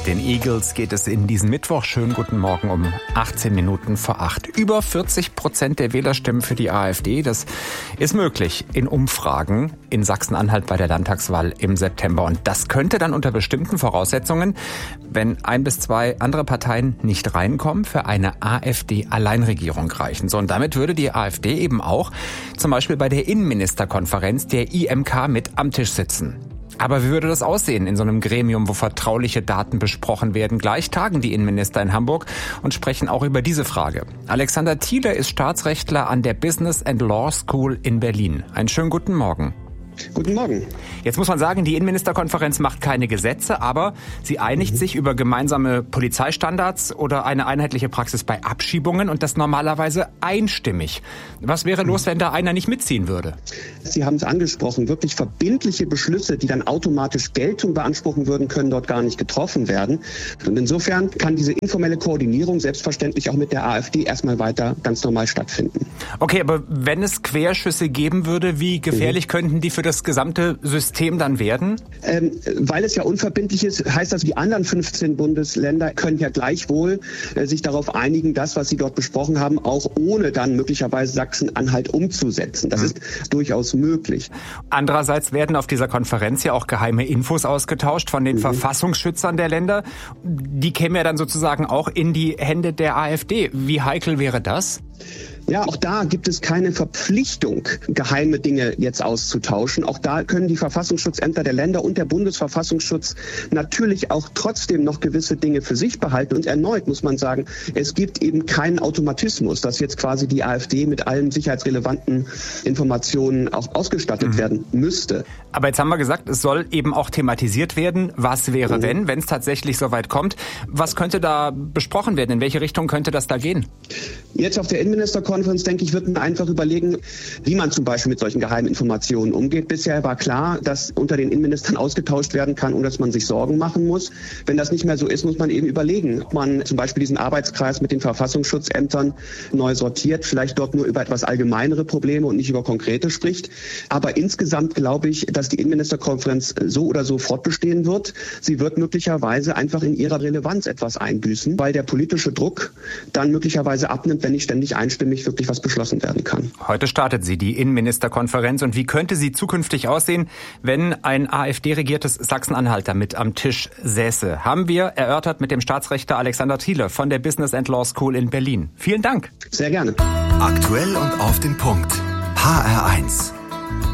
Mit den Eagles geht es in diesen Mittwoch. Schönen guten Morgen um 18 Minuten vor 8. Über 40% der Wählerstimmen für die AfD. Das ist möglich in Umfragen in Sachsen-Anhalt bei der Landtagswahl im September. Und das könnte dann unter bestimmten Voraussetzungen, wenn 1 bis 2 andere Parteien nicht reinkommen, für eine AfD-Alleinregierung reichen. So, und damit würde die AfD eben auch zum Beispiel bei der Innenministerkonferenz der IMK mit am Tisch sitzen. Aber wie würde das aussehen in so einem Gremium, wo vertrauliche Daten besprochen werden? Gleich tagen die Innenminister in Hamburg und sprechen auch über diese Frage. Alexander Thiele ist Staatsrechtler an der Business and Law School in Berlin. Einen schönen guten Morgen. Guten Morgen. Jetzt muss man sagen, die Innenministerkonferenz macht keine Gesetze, aber sie einigt sich über gemeinsame Polizeistandards oder eine einheitliche Praxis bei Abschiebungen und das normalerweise einstimmig. Was wäre los, wenn da einer nicht mitziehen würde? Sie haben es angesprochen, wirklich verbindliche Beschlüsse, die dann automatisch Geltung beanspruchen würden, können dort gar nicht getroffen werden. Und insofern kann diese informelle Koordinierung selbstverständlich auch mit der AfD erstmal weiter ganz normal stattfinden. Okay, aber wenn es Querschüsse geben würde, wie gefährlich könnten die für das gesamte System dann werden? Weil es ja unverbindlich ist, heißt das, die anderen 15 Bundesländer können ja gleichwohl sich darauf einigen, das, was sie dort besprochen haben, auch ohne dann möglicherweise Sachsen-Anhalt umzusetzen. Das ist durchaus möglich. Andererseits werden auf dieser Konferenz ja auch geheime Infos ausgetauscht von den Verfassungsschützern der Länder. Die kämen ja dann sozusagen auch in die Hände der AfD. Wie heikel wäre das? Ja, auch da gibt es keine Verpflichtung, geheime Dinge jetzt auszutauschen. Auch da können die Verfassungsschutzämter der Länder und der Bundesverfassungsschutz natürlich auch trotzdem noch gewisse Dinge für sich behalten. Und erneut muss man sagen, es gibt eben keinen Automatismus, dass jetzt quasi die AfD mit allen sicherheitsrelevanten Informationen auch ausgestattet werden müsste. Aber jetzt haben wir gesagt, es soll eben auch thematisiert werden. Was wäre, wenn es tatsächlich so weit kommt? Was könnte da besprochen werden? In welche Richtung könnte das da gehen? Jetzt auf der Innenministerkonferenz, denke ich, wird man einfach überlegen, wie man zum Beispiel mit solchen geheimen Informationen umgeht. Bisher war klar, dass unter den Innenministern ausgetauscht werden kann, ohne dass man sich Sorgen machen muss. Wenn das nicht mehr so ist, muss man eben überlegen, ob man zum Beispiel diesen Arbeitskreis mit den Verfassungsschutzämtern neu sortiert, vielleicht dort nur über etwas allgemeinere Probleme und nicht über konkrete spricht. Aber insgesamt glaube ich, dass die Innenministerkonferenz so oder so fortbestehen wird. Sie wird möglicherweise einfach in ihrer Relevanz etwas einbüßen, weil der politische Druck dann möglicherweise abnimmt, wenn nicht ständig einstimmig wirklich was beschlossen werden kann. Heute startet sie, die Innenministerkonferenz. Und wie könnte sie zukünftig aussehen, wenn ein AfD-regiertes Sachsen-Anhalt mit am Tisch säße? Haben wir erörtert mit dem Staatsrechtler Alexander Thiele von der Business and Law School in Berlin. Vielen Dank. Sehr gerne. Aktuell und auf den Punkt. HR1.